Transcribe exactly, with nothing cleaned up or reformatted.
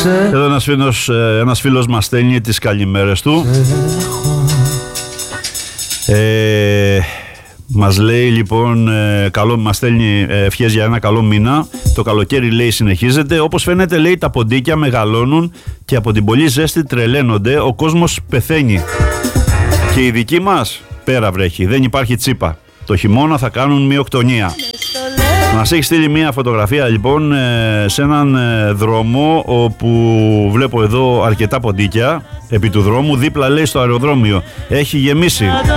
Εδώ ένας φίλος, ένας φίλος μας στέλνει τις καλημέρες του. Ε, μας λέει λοιπόν, ε, καλό, μας στέλνει ευχές για ένα καλό μήνα. Το καλοκαίρι λέει συνεχίζεται. Όπως φαίνεται λέει τα ποντίκια μεγαλώνουν και από την πολύ ζέστη τρελαίνονται. Ο κόσμος πεθαίνει. Και οι δικοί μας πέρα βρέχει. Δεν υπάρχει τσίπα. Το χειμώνα θα κάνουν μειοκτονία. Μας έχει στείλει μια φωτογραφία λοιπόν σε έναν δρόμο όπου βλέπω εδώ αρκετά ποντίκια επί του δρόμου. Δίπλα λέει στο αεροδρόμιο έχει γεμίσει.